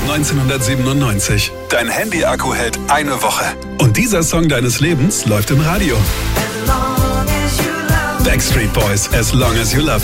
1997. Dein Handy-Akku hält eine Woche. Und dieser Song deines Lebens läuft im Radio. Backstreet Boys, As Long As You Love